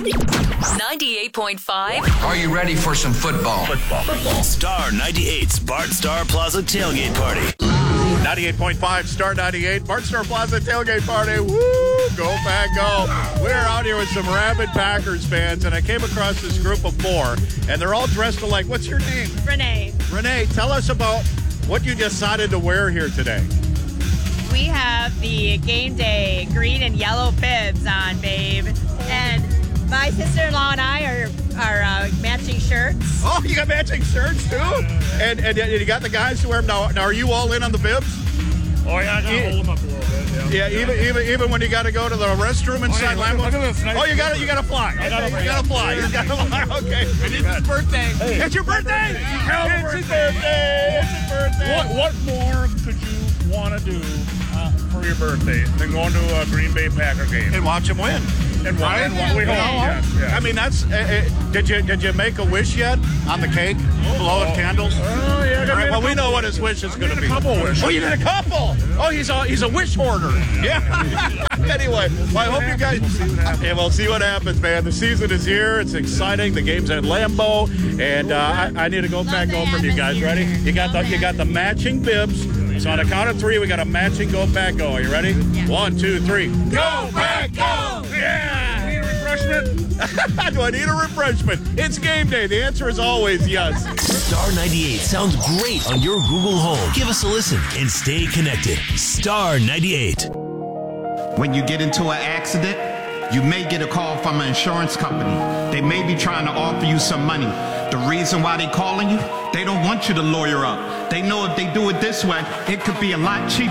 98.5. Are you ready for some football? Star 98's Bart Star Plaza Tailgate Party. 98.5 Star 98 Bart Star Plaza Tailgate Party. Woo! Go Pack Go. We're out here with some rabid Packers fans, and I came across this group of four, and they're all dressed alike. What's your name? Renee. Renee, tell us about what you decided to wear here today. We have the game day green and yellow bibs on, babe. And my sister-in-law and I are matching shirts. Oh, you got matching shirts too? And you got the guys to wear them. Now are you all in on the bibs? Oh, yeah, I got to hold them up a little bit. Yeah, even when you got to go to the restroom inside Lambeau. Look at this nice you got to fly. I gotta You got to fly. You got to fly. Okay. And it's his birthday. Hey. It's your birthday. It's his birthday. It's his birthday. What more could you want to do for your birthday than going to a Green Bay Packer game? And watch him win. And we hope. Yes. I mean, that's. Did you make a wish yet on the cake? Blowing candles. Oh yeah. All right, well, we know what his wish is going to be. A couple wishes. Oh, you did a couple. Oh, he's a wish hoarder. Yeah. Anyway, well, I hope you guys. Yeah, we'll see what happens, man. The season is here. It's exciting. The game's at Lambeau, and I need to go back go from you guys. Ready? You got the matching bibs. So on a count of three, we got a matching Go Pack Go. Are you ready? Yeah. 1, 2, 3. Go Pack Go! Yeah! Need a refreshment? Do I need a refreshment? It's game day. The answer is always yes. Star 98 sounds great on your Google Home. Give us a listen and stay connected. Star 98. When you get into an accident, you may get a call from an insurance company. They may be trying to offer you some money. The reason why they're calling you, they don't want you to lawyer up. They know if they do it this way, it could be a lot cheaper.